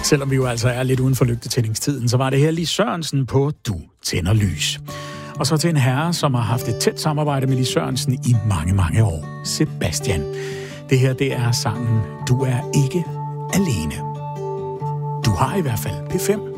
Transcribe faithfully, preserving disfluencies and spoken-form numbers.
Selvom vi jo altså er lidt uden for lygtetændingstiden, så var det her Lis Sørensen på Du Tænder Lys. Og så til en herre, som har haft et tæt samarbejde med Lis Sørensen i mange, mange år. Sebastian. Det her, det er sangen Du er ikke alene. Du har i hvert fald P fem.